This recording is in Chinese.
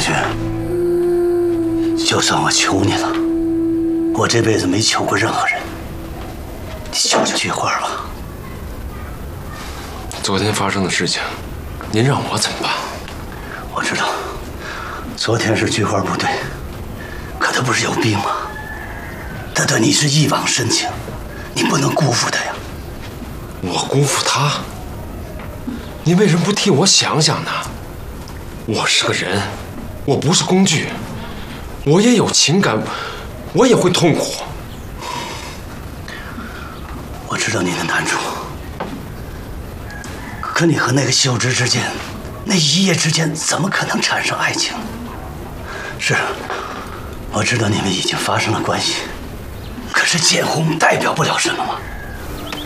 雪，就算我求你了，我这辈子没求过任何人，你求求菊花吧。 昨天发生的事情，您让我怎么办？ 我知道，昨天是菊花不对，可他不是有病吗？他对你是一往深情，你不能辜负他呀。 我辜负他？您为什么不替我想想呢？我是个人，我不是工具，我也有情感，我也会痛苦。 我知道你的难处，可你和那个秀芝之间，那一夜之间怎么可能产生爱情？是，我知道你们已经发生了关系，可是见红代表不了什么吗？